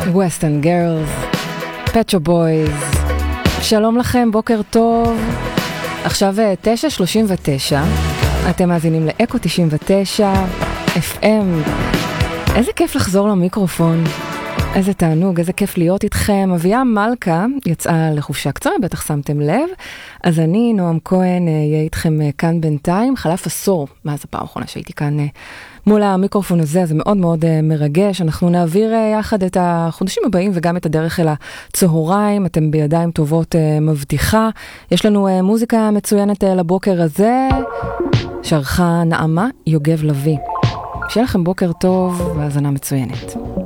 Western Girls, Pet Shop Boys. שלום לכם, בוקר טוב. עכשיו 9:39. אתם מאזינים לאקו 99 FM. איזה כיף לחזור למיקרופון. איזה תענוג, איזה כיף להיות איתכם. אביה מלכה יצאה לחופשה קצרה, בטח שמתם לב. אז אני, נועם כהן, אהיה איתכם כאן בינתיים. חלף עשור מאז הפעם האחרונה שהייתי כאן מול המיקרופון הזה, זה מאוד מאוד מרגש. אנחנו נעביר יחד את החודשים הבאים וגם את הדרך אל הצהריים. אתם בידיים טובות, מבטיחה. יש לנו מוזיקה מצוינת לבוקר הזה. שרחה נעמה יוגב לוי. שיהיה לכם בוקר טוב והזנה מצוינת.